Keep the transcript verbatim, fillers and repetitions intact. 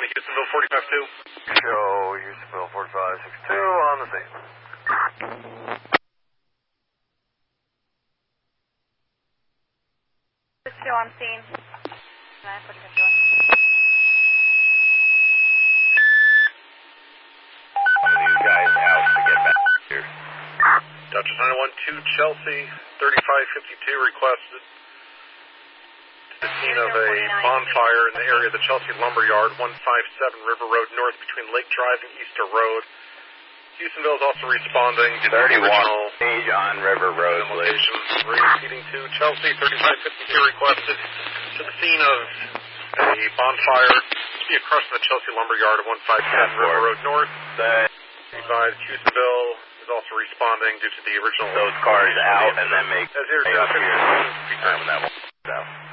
to Houstonville forty-five two. Show Houstonville forty-five six two on the scene. Still on scene. nine forty-five two. One of these guys out to get back here. Dodgers nine one two Chelsea thirty-five fifty-two requested to the scene of a bonfire in the area of the Chelsea Lumberyard, one fifty-seven River Road North between Lake Drive and Easter Road. Houstonville is also responding to the original Page on River Road, location. Repeating to Chelsea thirty-five fifty-two requested to the scene of a bonfire to be across from the Chelsea Lumberyard at one fifty-seven River Road North. Advised Houstonville is also responding due to the original those cars out and then make as here's up the here. Um, that one. So.